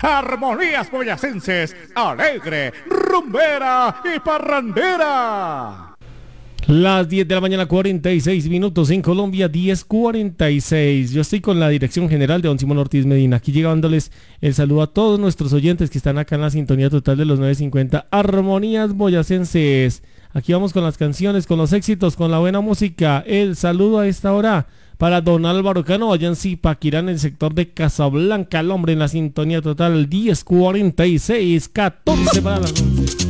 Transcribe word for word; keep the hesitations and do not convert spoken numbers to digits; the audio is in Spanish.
Armonías Boyacenses, alegre, rumbera y parrandera. Las diez de la mañana, cuarenta y seis minutos en Colombia, diez cuarenta y seis. Yo estoy con la dirección general de don Simón Ortiz Medina, aquí llevándoles el saludo a todos nuestros oyentes que están acá en la sintonía total de los novecientos cincuenta Armonías Boyacenses. Aquí vamos con las canciones, con los éxitos, con la buena música. El saludo a esta hora para don Álvaro Cano, allá en Zipaquirá, en el sector de Casablanca, el hombre en la sintonía total, diez cuarenta y seis, catorce para las once.